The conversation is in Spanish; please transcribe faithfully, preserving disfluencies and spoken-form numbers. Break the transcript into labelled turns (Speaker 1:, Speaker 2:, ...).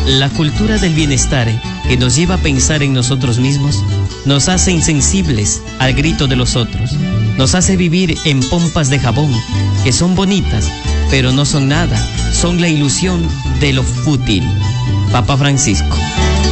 Speaker 1: La cultura del bienestar, que nos lleva a pensar en nosotros mismos, nos hace insensibles al grito de los otros. Nos hace vivir en pompas de jabón, que son bonitas, pero no son nada. Son la ilusión de lo fútil. Papa Francisco.